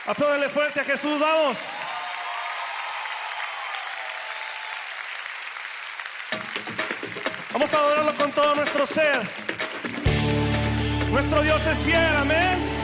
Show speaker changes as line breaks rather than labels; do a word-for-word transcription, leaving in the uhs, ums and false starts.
Apláudele fuerte a Jesús, vamos. Vamos a adorarlo con todo nuestro ser. Nuestro Dios es fiel, amén.